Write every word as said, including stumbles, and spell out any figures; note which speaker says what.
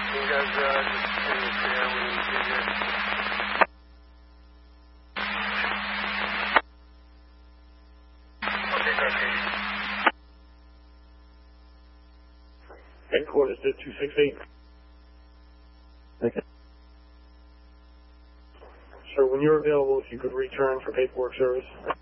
Speaker 1: You guys uh, just continue to stay out when you see here. Okay, okay.
Speaker 2: Headquarters to two six eight.
Speaker 3: Okay.
Speaker 2: Sir, when you're available, if you could return for paperwork service.